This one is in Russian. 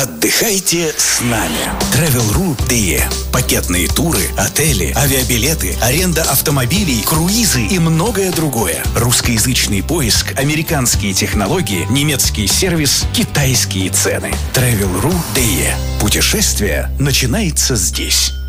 Отдыхайте с нами. Travel.ru.de. Пакетные туры, отели, авиабилеты, аренда автомобилей, круизы и многое другое. Русскоязычный поиск, американские технологии, немецкий сервис, китайские цены. Travel.ru.de. Путешествие начинается здесь.